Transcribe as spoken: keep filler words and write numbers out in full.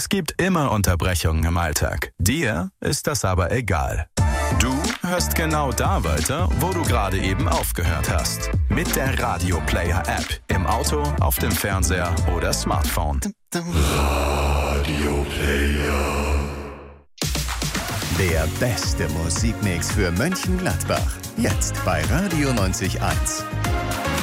Es gibt immer Unterbrechungen im Alltag. Dir ist das aber egal. Du hörst genau da weiter, wo du gerade eben aufgehört hast. Mit der Radio Player App. Im Auto, auf dem Fernseher oder Smartphone. Radio Player. Der beste Musikmix für Mönchengladbach. Jetzt bei Radio neunzig Komma eins.